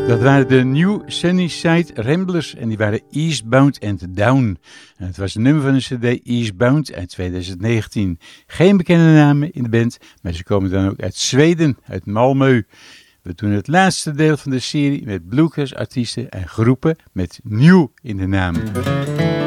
Dat waren de New Sunnyside Ramblers en die waren Eastbound and Down. En het was een nummer van de cd Eastbound uit 2019. Geen bekende namen in de band, maar ze komen dan ook uit Zweden, uit Malmö. We doen het laatste deel van de serie met bluegrass artiesten en groepen met New in de naam.